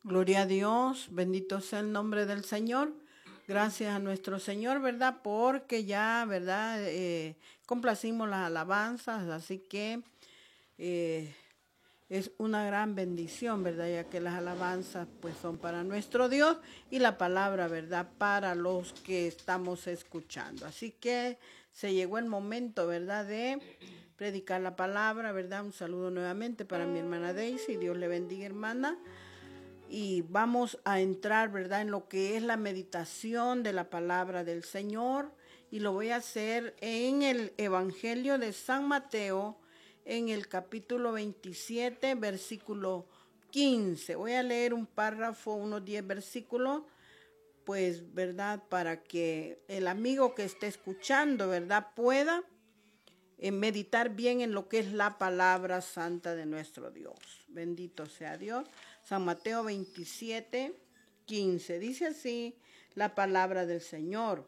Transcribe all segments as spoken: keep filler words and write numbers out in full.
Gloria a Dios, bendito sea el nombre del Señor. Gracias a nuestro Señor, ¿verdad? Porque ya, ¿verdad? Eh, complacimos las alabanzas, así que eh, es una gran bendición, ¿verdad? Ya que las alabanzas pues son para nuestro Dios y la palabra, ¿verdad? Para los que estamos escuchando. Así que se llegó el momento, ¿verdad? De predicar la palabra, ¿verdad? Un saludo nuevamente para mi hermana Daisy. Dios le bendiga, hermana. Y vamos a entrar, ¿verdad?, en lo que es la meditación de la palabra del Señor. Y lo voy a hacer en el Evangelio de San Mateo, en el capítulo veintisiete, versículo quince. Voy a leer un párrafo, unos diez versículos, pues, ¿verdad?, para que el amigo que esté escuchando, ¿verdad?, pueda eh, meditar bien en lo que es la palabra santa de nuestro Dios. Bendito sea Dios. San Mateo veintisiete, quince. Dice así la palabra del Señor.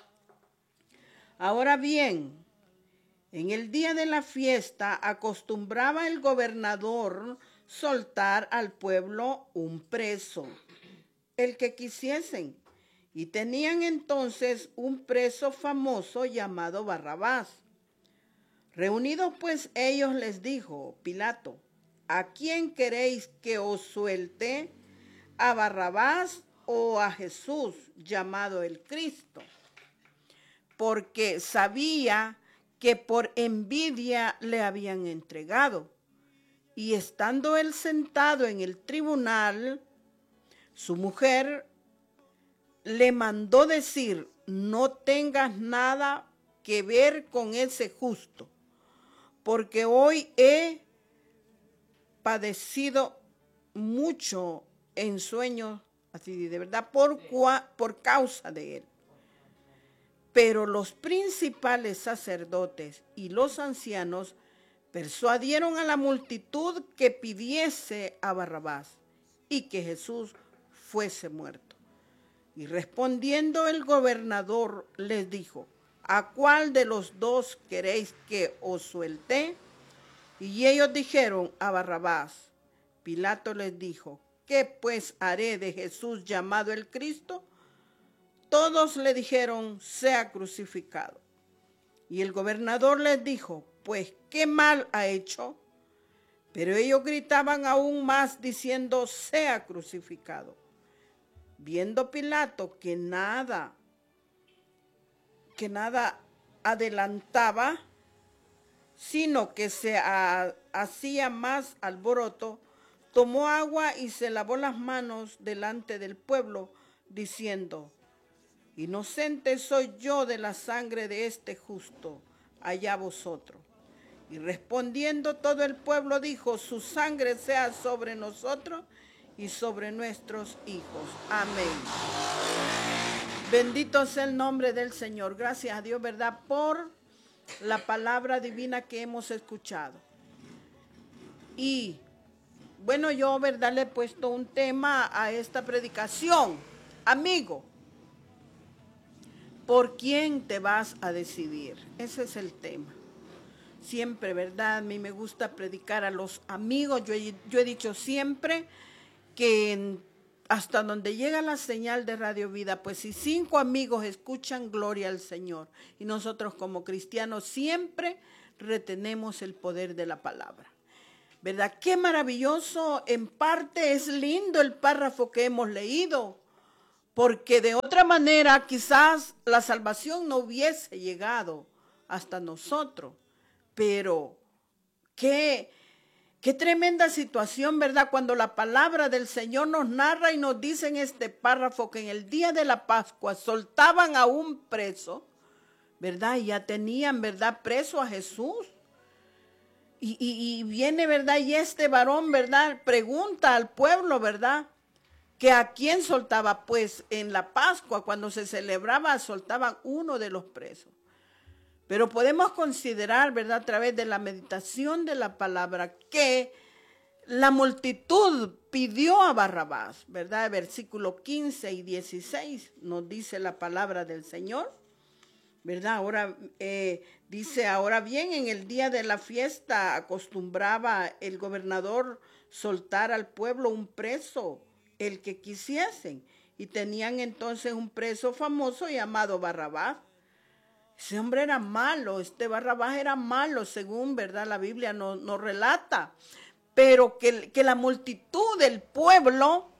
Ahora bien, en el día de la fiesta acostumbraba el gobernador soltar al pueblo un preso, el que quisiesen. Y tenían entonces un preso famoso llamado Barrabás. Reunidos pues ellos les dijo Pilato: ¿a quién queréis que os suelte? ¿A Barrabás o a Jesús, llamado el Cristo? Porque sabía que por envidia le habían entregado. Y estando él sentado en el tribunal, su mujer le mandó decir: no tengas nada que ver con ese justo, porque hoy he padecido mucho en sueños, así de verdad, por, cua, por causa de él. Pero los principales sacerdotes y los ancianos persuadieron a la multitud que pidiese a Barrabás y que Jesús fuese muerto. Y respondiendo el gobernador les dijo: ¿a cuál de los dos queréis que os suelte? Y ellos dijeron: a Barrabás. Pilato les dijo: ¿qué pues haré de Jesús llamado el Cristo? Todos le dijeron: sea crucificado. Y el gobernador les dijo: pues, ¿qué mal ha hecho? Pero ellos gritaban aún más diciendo: sea crucificado. Viendo Pilato que nada, que nada adelantaba, sino que se ha, hacía más alboroto, tomó agua y se lavó las manos delante del pueblo, diciendo: inocente soy yo de la sangre de este justo, allá vosotros. Y respondiendo todo el pueblo dijo: su sangre sea sobre nosotros y sobre nuestros hijos. Amén. Bendito sea el nombre del Señor. Gracias a Dios, ¿verdad?, por la palabra divina que hemos escuchado. Y bueno, yo, ¿verdad?, le he puesto un tema a esta predicación. Amigo, ¿por quién te vas a decidir? Ese es el tema. Siempre, ¿verdad?, a mí me gusta predicar a los amigos. Yo he, yo he dicho siempre que en, hasta donde llega la señal de Radio Vida, pues si cinco amigos escuchan, gloria al Señor. Y nosotros como cristianos siempre retenemos el poder de la palabra. ¿Verdad? Qué maravilloso, en parte es lindo el párrafo que hemos leído, porque de otra manera quizás la salvación no hubiese llegado hasta nosotros. Pero qué, qué tremenda situación, ¿verdad?, cuando la palabra del Señor nos narra y nos dice en este párrafo que en el día de la Pascua soltaban a un preso, ¿verdad? Y ya tenían, ¿verdad?, preso a Jesús. Y, y, y viene, ¿verdad?, y este varón, ¿verdad?, pregunta al pueblo, ¿verdad?, que a quién soltaba. Pues en la Pascua, cuando se celebraba, soltaban uno de los presos. Pero podemos considerar, ¿verdad?, a través de la meditación de la palabra, que la multitud pidió a Barrabás, ¿verdad? Versículo quince y dieciséis nos dice la palabra del Señor, ¿verdad? Ahora eh, dice: ahora bien, en el día de la fiesta acostumbraba el gobernador soltar al pueblo un preso, el que quisiesen. Y tenían entonces un preso famoso llamado Barrabás. Ese hombre era malo, este Barrabás era malo, según, ¿verdad? La Biblia nos no relata. Pero que, que la multitud del pueblo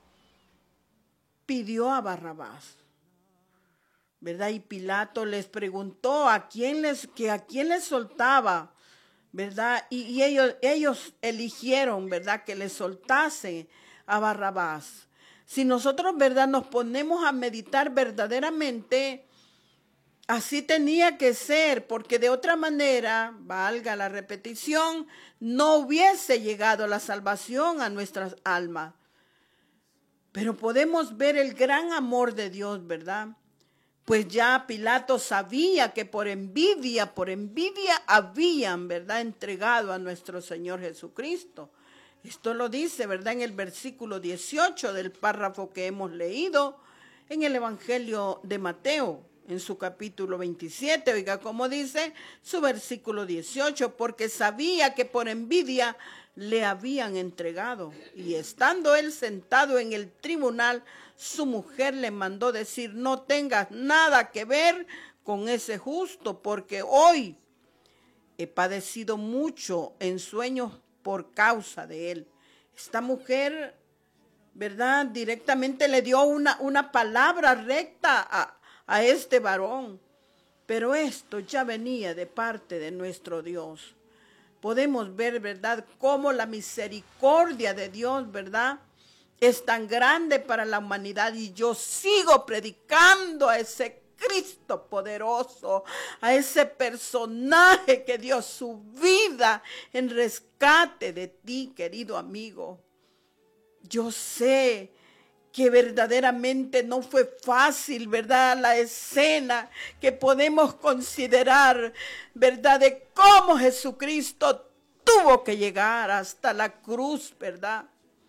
pidió a Barrabás, ¿verdad? Y Pilato les preguntó a quién les, que a quién les soltaba, ¿verdad? Y, y ellos, ellos eligieron, ¿verdad? Que les soltase a Barrabás. Si nosotros, ¿verdad? Nos ponemos a meditar verdaderamente, así tenía que ser, porque de otra manera, valga la repetición, no hubiese llegado la salvación a nuestras almas. Pero podemos ver el gran amor de Dios, ¿verdad? Pues ya Pilato sabía que por envidia, por envidia habían, ¿verdad?, entregado a nuestro Señor Jesucristo. Esto lo dice, ¿verdad?, en el versículo dieciocho del párrafo que hemos leído en el Evangelio de Mateo, en su capítulo veintisiete. Oiga cómo dice su versículo dieciocho, porque sabía que por envidia le habían entregado. Y estando él sentado en el tribunal, su mujer le mandó decir: no tengas nada que ver con ese justo, porque hoy he padecido mucho en sueños por causa de él. Esta mujer, ¿verdad?, directamente le dio una, una palabra recta a, a este varón. Pero esto ya venía de parte de nuestro Dios. Podemos ver, ¿verdad?, cómo la misericordia de Dios, ¿verdad?, es tan grande para la humanidad. Y yo sigo predicando a ese Cristo poderoso, a ese personaje que dio su vida en rescate de ti, querido amigo. Yo sé que verdaderamente no fue fácil, ¿verdad?, la escena que podemos considerar, ¿verdad?, de cómo Jesucristo tuvo que llegar hasta la cruz, ¿verdad?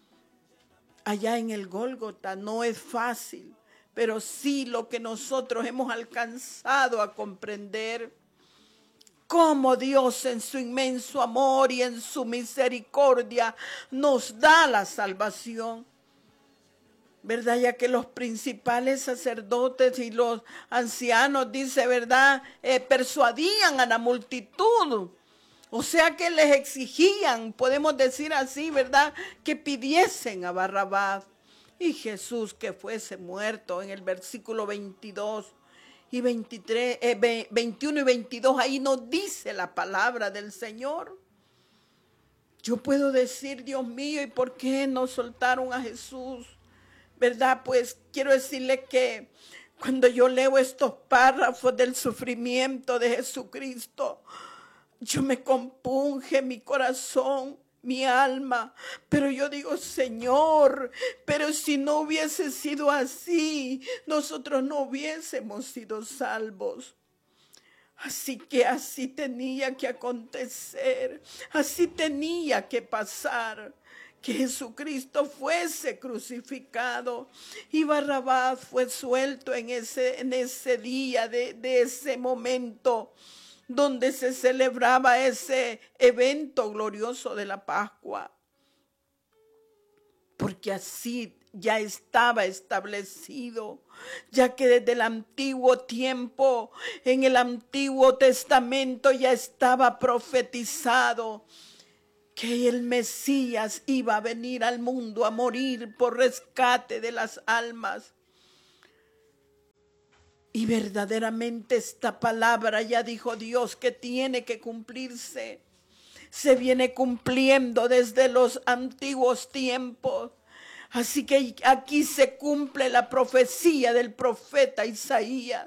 Allá en el Gólgota no es fácil, pero sí lo que nosotros hemos alcanzado a comprender, cómo Dios en su inmenso amor y en su misericordia nos da la salvación, ¿verdad? Ya que los principales sacerdotes y los ancianos, dice, ¿verdad?, eh, persuadían a la multitud. O sea que les exigían, podemos decir así, ¿verdad?, que pidiesen a Barrabás. Y Jesús que fuese muerto, en el versículo veintidós y veintitrés, eh, veintiuno y veintidós, ahí nos dice la palabra del Señor. Yo puedo decir, Dios mío, ¿y por qué no soltaron a Jesús? ¿Verdad? Pues quiero decirle que cuando yo leo estos párrafos del sufrimiento de Jesucristo, yo me compunge mi corazón, mi alma, pero yo digo, Señor, pero si no hubiese sido así, nosotros no hubiésemos sido salvos. Así que así tenía que acontecer, así tenía que pasar, que Jesucristo fuese crucificado y Barrabás fue suelto en ese, en ese día, de, de ese momento donde se celebraba ese evento glorioso de la Pascua. Porque así ya estaba establecido, ya que desde el antiguo tiempo, en el Antiguo Testamento ya estaba profetizado que el Mesías iba a venir al mundo a morir por rescate de las almas. Y verdaderamente esta palabra ya dijo Dios que tiene que cumplirse. Se viene cumpliendo desde los antiguos tiempos. Así que aquí se cumple la profecía del profeta Isaías.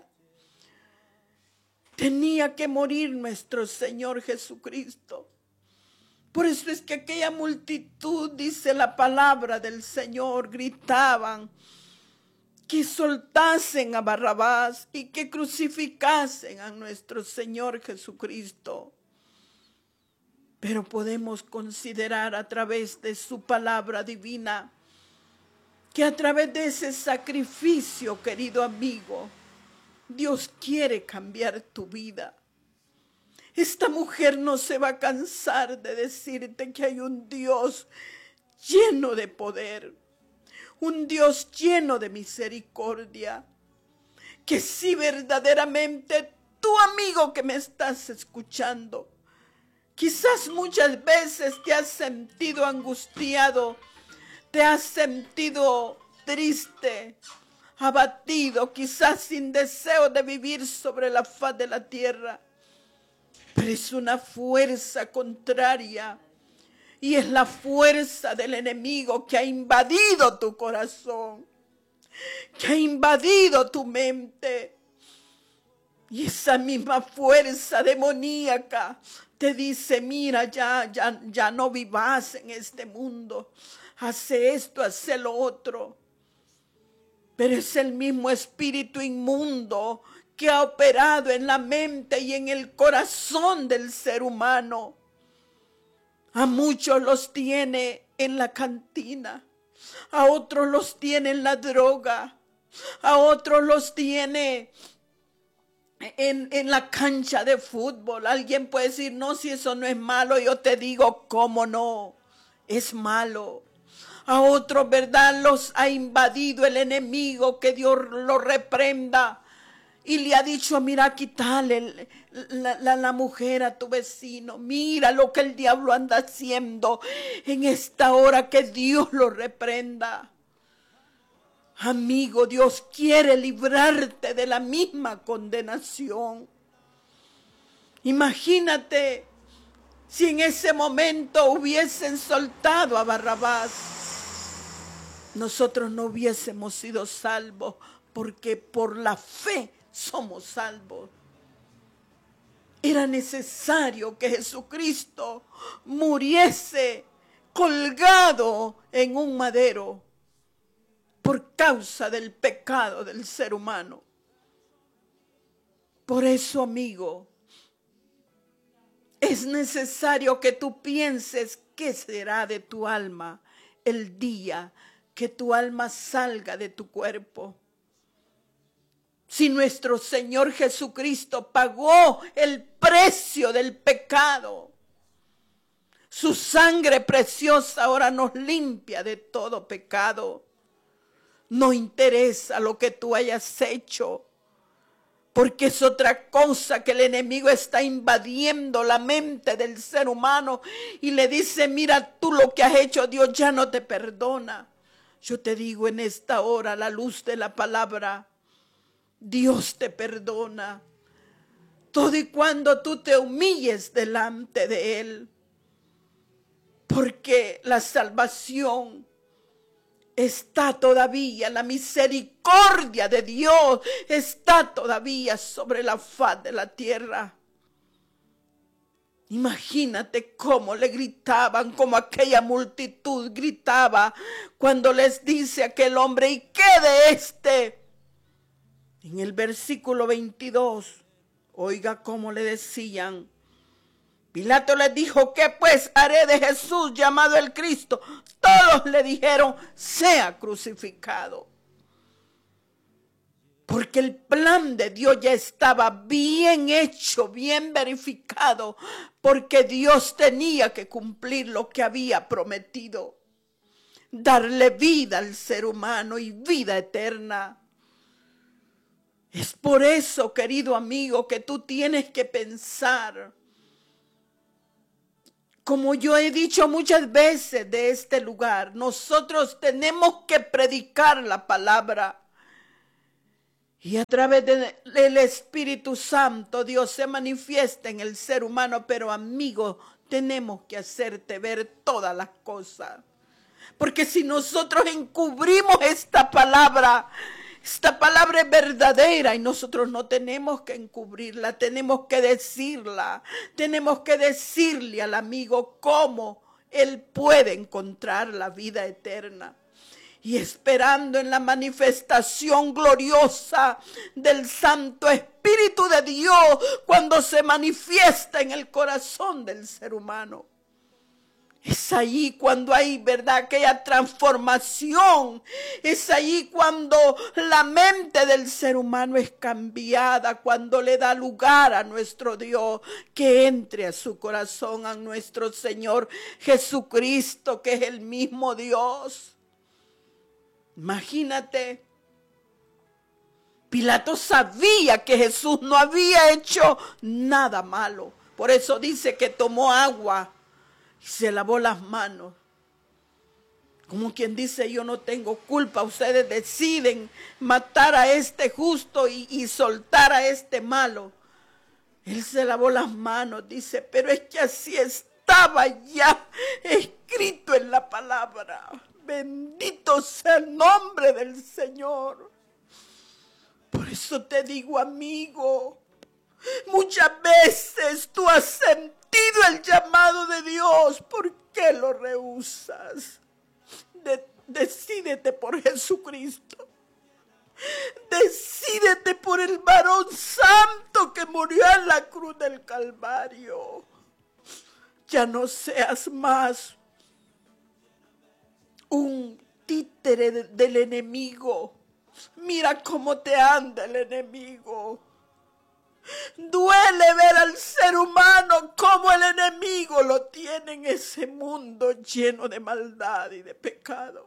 Tenía que morir nuestro Señor Jesucristo. Por eso es que aquella multitud, dice la palabra del Señor, gritaban que soltasen a Barrabás y que crucificasen a nuestro Señor Jesucristo. Pero podemos considerar a través de su palabra divina que a través de ese sacrificio, querido amigo, Dios quiere cambiar tu vida. Esta mujer no se va a cansar de decirte que hay un Dios lleno de poder. un Dios lleno de misericordia. Que si verdaderamente tu amigo que me estás escuchando, quizás muchas veces te has sentido angustiado, te has sentido triste, abatido, quizás sin deseo de vivir sobre la faz de la tierra. Pero es una fuerza contraria y es la fuerza del enemigo que ha invadido tu corazón, que ha invadido tu mente. Y esa misma fuerza demoníaca te dice, mira, ya, ya, ya no vivas en este mundo. Hace esto, hace lo otro. Pero es el mismo espíritu inmundo que ha operado en la mente y en el corazón del ser humano. A muchos los tiene en la cantina, a otros los tiene en la droga, a otros los tiene en, en la cancha de fútbol. Alguien puede decir, no, si eso no es malo. Yo te digo, ¿cómo no? Es malo. A otros, ¿verdad?, los ha invadido el enemigo, que Dios lo reprenda. Y le ha dicho, mira, quítale la, la, la mujer a tu vecino. Mira lo que el diablo anda haciendo en esta hora, que Dios lo reprenda. Amigo, Dios quiere librarte de la misma condenación. Imagínate si en ese momento hubiesen soltado a Barrabás. Nosotros no hubiésemos sido salvos, porque por la fe somos salvos. Era necesario que Jesucristo muriese colgado en un madero por causa del pecado del ser humano. Por eso, amigo, es necesario que tú pienses qué será de tu alma el día que tu alma salga de tu cuerpo. Si nuestro Señor Jesucristo pagó el precio del pecado, su sangre preciosa ahora nos limpia de todo pecado. No interesa lo que tú hayas hecho, porque es otra cosa que el enemigo está invadiendo la mente del ser humano y le dice, mira, tú lo que has hecho, Dios ya no te perdona. Yo te digo en esta hora, a la luz de la palabra, Dios te perdona. Todo y cuando tú te humilles delante de Él. Porque la salvación está todavía, la misericordia de Dios está todavía sobre la faz de la tierra. Imagínate cómo le gritaban, como aquella multitud gritaba cuando les dice aquel hombre, ¿y qué de este? En el versículo veintidós, oiga cómo le decían. Pilato les dijo, ¿qué pues haré de Jesús llamado el Cristo? Todos le dijeron, sea crucificado. Porque el plan de Dios ya estaba bien hecho, bien verificado, porque Dios tenía que cumplir lo que había prometido. Darle vida al ser humano y vida eterna. Es por eso, querido amigo, que tú tienes que pensar, como yo he dicho muchas veces de este lugar, nosotros tenemos que predicar la palabra. Y a través del Espíritu Santo Dios se manifiesta en el ser humano, pero amigo, tenemos que hacerte ver todas las cosas. Porque si nosotros encubrimos esta palabra, esta palabra es verdadera y nosotros no tenemos que encubrirla, tenemos que decirla, tenemos que decirle al amigo cómo él puede encontrar la vida eterna. Y esperando en la manifestación gloriosa del Santo Espíritu de Dios cuando se manifiesta en el corazón del ser humano. Es ahí cuando hay, ¿verdad?, aquella transformación. Es ahí cuando la mente del ser humano es cambiada, cuando le da lugar a nuestro Dios que entre a su corazón, a nuestro Señor Jesucristo, que es el mismo Dios. Imagínate, Pilato sabía que Jesús no había hecho nada malo. Por eso dice que tomó agua y se lavó las manos. Como quien dice, yo no tengo culpa, ustedes deciden matar a este justo y, y soltar a este malo. Él se lavó las manos, dice, pero es que así estaba ya escrito en la palabra. Bendito sea el nombre del Señor. Por eso te digo, amigo, muchas veces tú has sentido el llamado de Dios. ¿Por qué lo rehusas? De, decídete por Jesucristo. Decídete por el varón santo que murió en la cruz del Calvario. Ya no seas más un títere de, del enemigo. Mira cómo te anda el enemigo. Duele ver al ser humano como el enemigo lo tiene en ese mundo lleno de maldad y de pecado.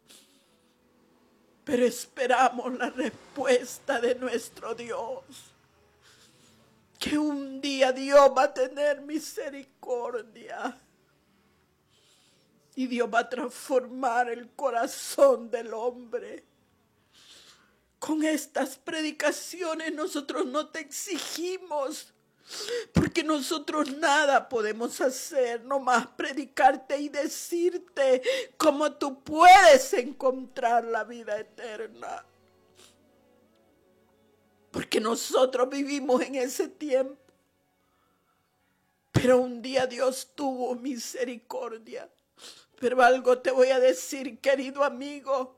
Pero esperamos la respuesta de nuestro Dios. Que un día Dios va a tener misericordia. Y Dios va a transformar el corazón del hombre. Con estas predicaciones nosotros no te exigimos, porque nosotros nada podemos hacer, nomás predicarte y decirte cómo tú puedes encontrar la vida eterna. Porque nosotros vivimos en ese tiempo, pero un día Dios tuvo misericordia. Pero algo te voy a decir, querido amigo,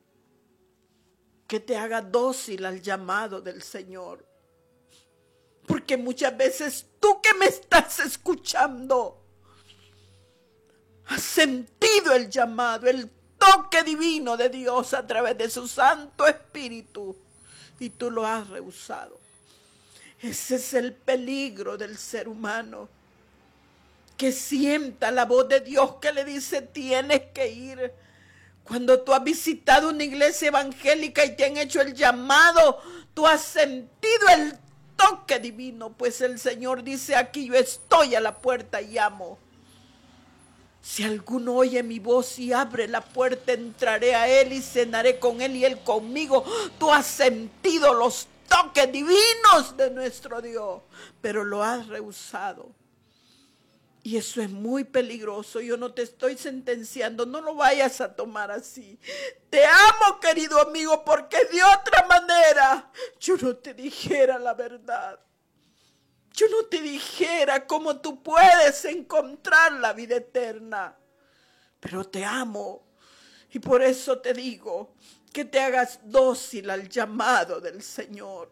que te haga dócil al llamado del Señor. Porque muchas veces tú que me estás escuchando, has sentido el llamado, el toque divino de Dios a través de su Santo Espíritu, y tú lo has rehusado. Ese es el peligro del ser humano, que sienta la voz de Dios que le dice tienes que ir. Cuando tú has visitado una iglesia evangélica y te han hecho el llamado, tú has sentido el toque divino, pues el Señor dice aquí, yo estoy a la puerta y llamo. Si alguno oye mi voz y abre la puerta, entraré a él y cenaré con él y él conmigo. Tú has sentido los toques divinos de nuestro Dios, pero lo has rehusado. Y eso es muy peligroso. Yo no te estoy sentenciando, no lo vayas a tomar así. Te amo, querido amigo, porque de otra manera yo no te dijera la verdad. Yo no te dijera cómo tú puedes encontrar la vida eterna. Pero te amo. Y por eso te digo que te hagas dócil al llamado del Señor.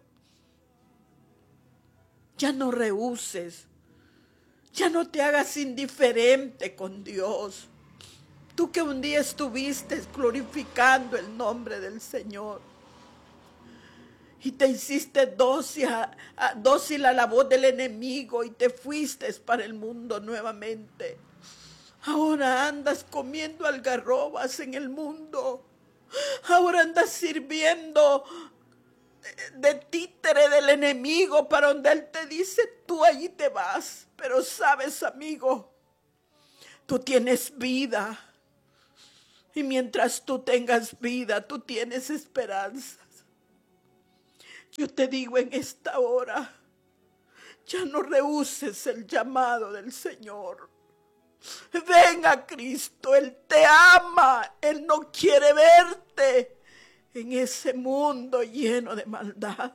Ya no rehuses. Ya no te hagas indiferente con Dios. Tú que un día estuviste glorificando el nombre del Señor y te hiciste dócil a, a, dócil a la voz del enemigo y te fuiste para el mundo nuevamente. Ahora andas comiendo algarrobas en el mundo. Ahora andas sirviendo de títere del enemigo para donde él te dice tú allí te vas. Pero sabes, amigo, tú tienes vida y mientras tú tengas vida tú tienes esperanzas. Yo te digo en esta hora, ya no rehuses el llamado del Señor. Ven a Cristo, Él te ama, Él no quiere verte en ese mundo lleno de maldad.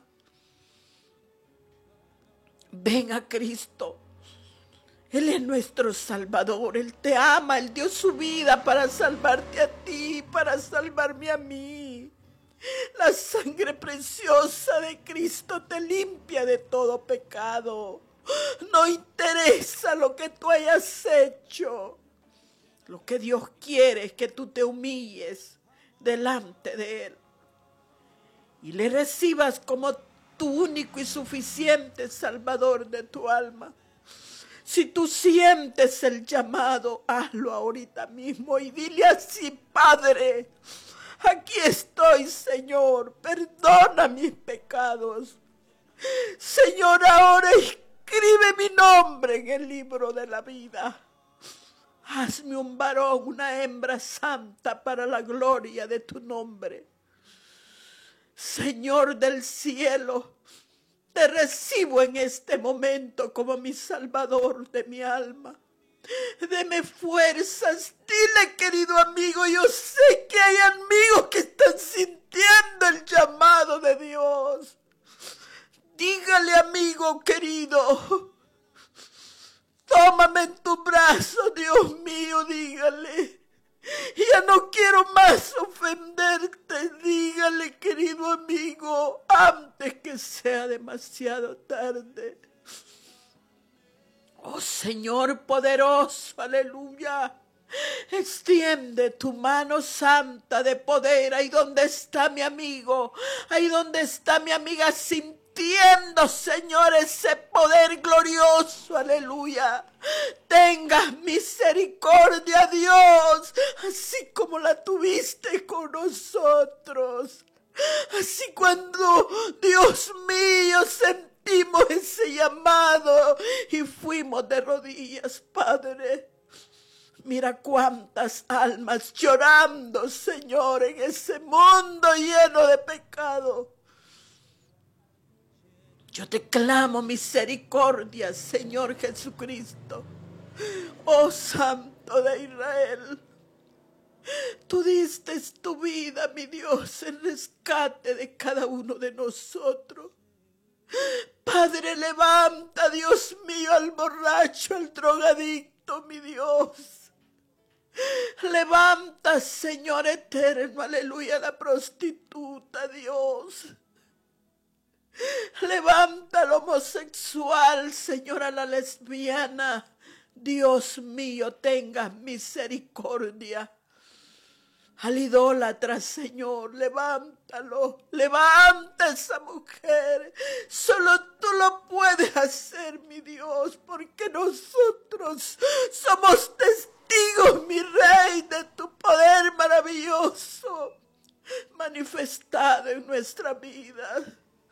Ven a Cristo. Él es nuestro Salvador, Él te ama, Él dio su vida para salvarte a ti, para salvarme a mí. La sangre preciosa de Cristo te limpia de todo pecado. No interesa lo que tú hayas hecho. Lo que Dios quiere es que tú te humilles delante de Él y le recibas como tu único y suficiente Salvador de tu alma. Si tú sientes el llamado, hazlo ahorita mismo y dile así: Padre, Aquí estoy, Señor, perdona mis pecados. Señor, ahora escribe mi nombre en el libro de la vida. Hazme un varón, una hembra santa para la gloria de tu nombre. Señor del cielo, te recibo en este momento como mi salvador de mi alma. Deme fuerzas, dile, querido amigo, yo sé que hay amigos que están sintiendo el llamado de Dios. Dígale, amigo querido, tómame en tu brazo, Dios mío, dígale. Ya no quiero más ofenderte, dígale, querido amigo, antes que sea demasiado tarde. Oh Señor poderoso, aleluya. Extiende tu mano santa de poder ahí donde está mi amigo, ahí donde está mi amiga sintiendo, Señor, ese poder glorioso, aleluya. Tengas misericordia, Dios, así como la tuviste con nosotros. Así cuando, Dios mío, sentimos ese llamado y fuimos de rodillas, Padre. Mira cuántas almas llorando, Señor, en ese mundo lleno de pecado. Yo te clamo misericordia, Señor Jesucristo. Oh Santo de Israel, tú diste tu vida, mi Dios, en rescate de cada uno de nosotros. Padre, levanta, Dios mío, al borracho, al drogadicto, mi Dios. Levanta, Señor eterno, aleluya, a la prostituta, Dios. Levanta al homosexual, Señor, a la lesbiana. Dios mío, tenga misericordia. Al idólatra, Señor, levántalo, levanta a esa mujer. Solo tú lo puedes hacer, mi Dios, porque nosotros somos testigos, mi Rey, de tu poder maravilloso manifestado en nuestra vida.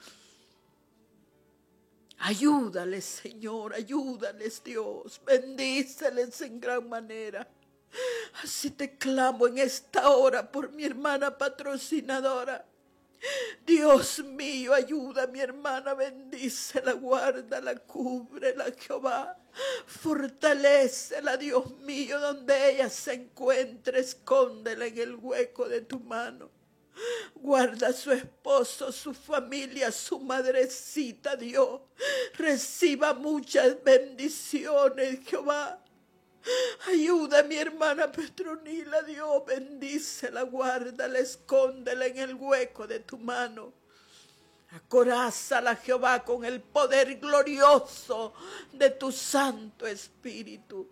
Ayúdales, Señor, ayúdales, Dios, bendíceles en gran manera. Así te clamo en esta hora por mi hermana patrocinadora. Dios mío, ayuda a mi hermana, bendícela, guárdala, cúbrela, Jehová. Fortalécela, Dios mío, donde ella se encuentre, escóndela en el hueco de tu mano. Guarda a su esposo, su familia, su madrecita, Dios. Reciba muchas bendiciones, Jehová. Ayuda a mi hermana Petronila, Dios, bendícela, guárdala, escóndela en el hueco de tu mano. Acorázala, Jehová, con el poder glorioso de tu Santo Espíritu.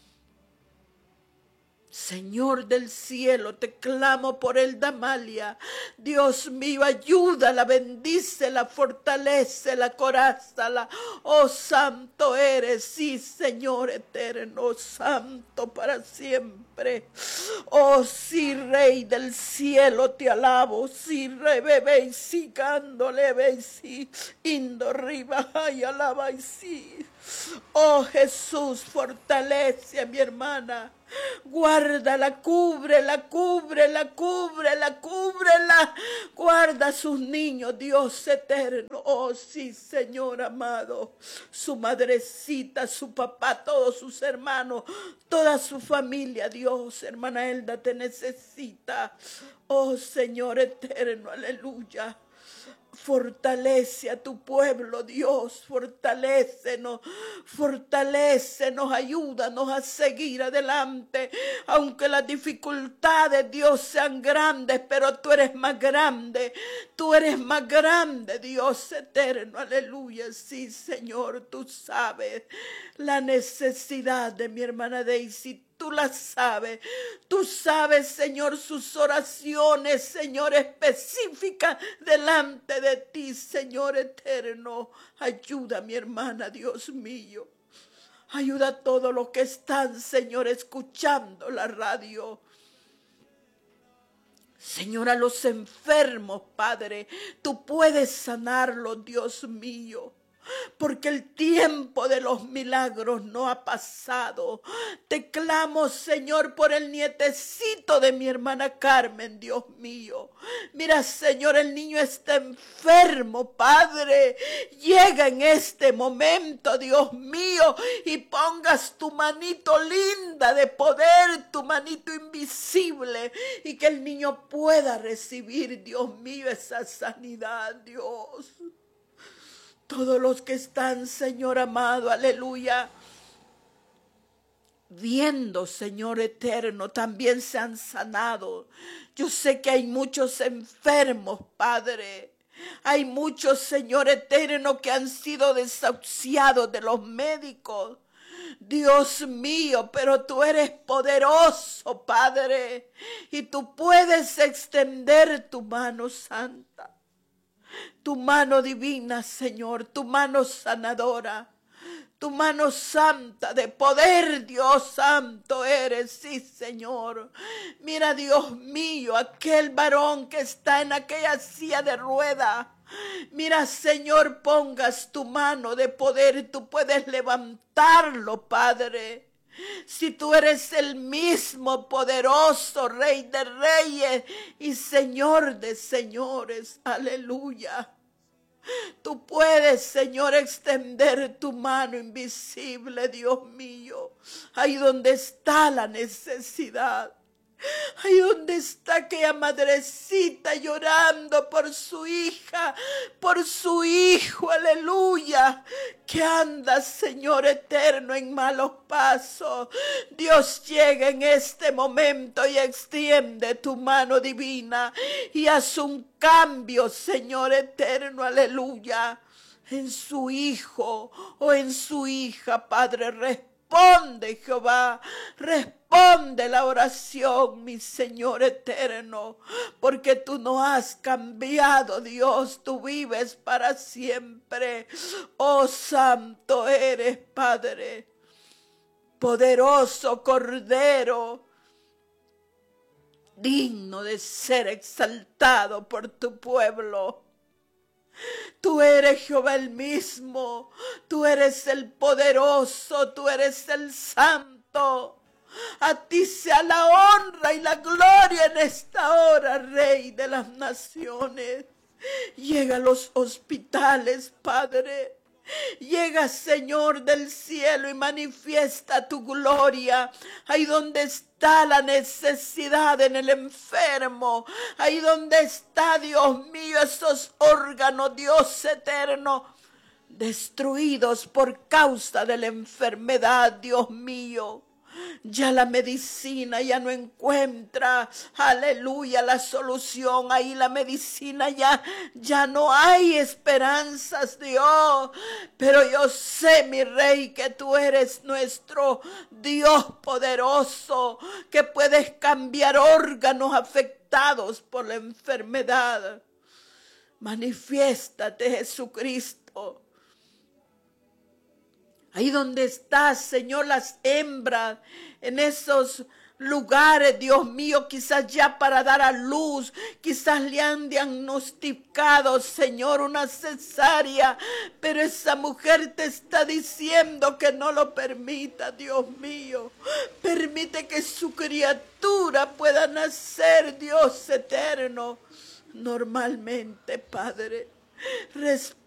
Señor del cielo, te clamo por el Damalia. Dios mío, ayúdala, bendícela, fortalécela, corázala. Oh, santo eres, sí, Señor eterno, santo para siempre. Oh, sí, Rey del cielo, te alabo. Sí, Rey, bebé, y sí, cándole, bebé, sí, indo, arriba, ay, alaba, y sí. Oh, Jesús, fortalece a mi hermana. Guárdala, cúbrela, cúbrela, cúbrela, cúbrela. Guarda a sus niños, Dios eterno. Oh, sí, Señor amado. Su madrecita, su papá, todos sus hermanos, toda su familia, Dios. Hermana Elda te necesita. Oh, Señor eterno, aleluya. Fortalece a tu pueblo, Dios, fortalécenos, fortalécenos, ayúdanos a seguir adelante, aunque las dificultades, Dios, sean grandes, pero tú eres más grande, tú eres más grande, Dios eterno, aleluya, sí, Señor, tú sabes la necesidad de mi hermana Daisy. Tú la sabes, tú sabes, Señor, sus oraciones, Señor, específicas delante de ti, Señor eterno. Ayuda a mi hermana, Dios mío. Ayuda a todos los que están, Señor, escuchando la radio. Señor, a los enfermos, Padre, tú puedes sanarlos, Dios mío. Porque el tiempo de los milagros no ha pasado. Te clamo, Señor, por el nietecito de mi hermana Carmen, Dios mío. Mira, Señor, el niño está enfermo, Padre. Llega en este momento, Dios mío, y pongas tu manito linda de poder, tu manito invisible, y que el niño pueda recibir, Dios mío, esa sanidad, Dios. Todos los que están, Señor amado, aleluya, viendo, Señor eterno, también se han sanado. Yo sé que hay muchos enfermos, Padre. Hay muchos, Señor eterno, que han sido desahuciados de los médicos. Dios mío, pero tú eres poderoso, Padre, y tú puedes extender tu mano santa. Tu mano divina, Señor, tu mano sanadora, tu mano santa de poder, Dios santo eres, sí, Señor. Mira, Dios mío, aquel varón que está en aquella silla de rueda. Mira, Señor, pongas tu mano de poder, tú puedes levantarlo, Padre. Si tú eres el mismo poderoso Rey de Reyes y Señor de Señores, aleluya. Tú puedes, Señor, extender tu mano invisible, Dios mío, ahí donde está la necesidad. Ahí donde está aquella madrecita llorando por su hija, por su hijo, aleluya, que anda, Señor eterno, en malos pasos. Dios llega en este momento y extiende tu mano divina y haz un cambio, Señor eterno, aleluya, en su hijo o en su hija, Padre. Responde, Jehová, responde la oración, mi Señor eterno, porque tú no has cambiado, Dios, tú vives para siempre. Oh, santo eres, Padre, poderoso Cordero, digno de ser exaltado por tu pueblo. Tú eres Jehová el mismo, tú eres el poderoso, tú eres el santo. A ti sea la honra y la gloria en esta hora, Rey de las naciones. Llega a los hospitales, Padre. Llega, Señor del cielo, y manifiesta tu gloria ahí donde está la necesidad en el enfermo, ahí donde está, Dios mío, esos órganos, Dios eterno, destruidos por causa de la enfermedad, Dios mío. Ya la medicina ya no encuentra, aleluya, la solución. Ahí la medicina ya, ya no hay esperanzas, Dios. Pero yo sé, mi Rey, que tú eres nuestro Dios poderoso, que puedes cambiar órganos afectados por la enfermedad. Manifiéstate, Jesucristo. Ahí donde estás, Señor, las hembras, en esos lugares, Dios mío, quizás ya para dar a luz, quizás le han diagnosticado, Señor, una cesárea, pero esa mujer te está diciendo que no lo permita, Dios mío. Permite que su criatura pueda nacer, Dios eterno, normalmente, Padre. Respeta